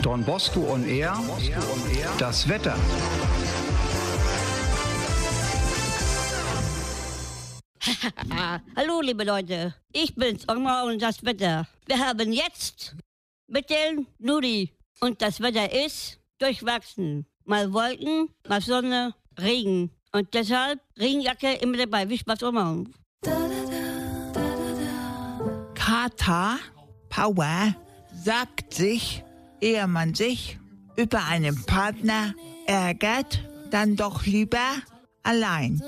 Don Bosco on Air, das Wetter. Hallo liebe Leute, ich bin's, Oma und das Wetter. Wir haben jetzt Mittel, Nudi und das Wetter ist durchwachsen. Mal Wolken, mal Sonne, Regen. Und deshalb Regenjacke immer dabei, wie Spaß Oma. Kata Power sagt sich, ehe man sich über einen Partner ärgert, dann doch lieber allein.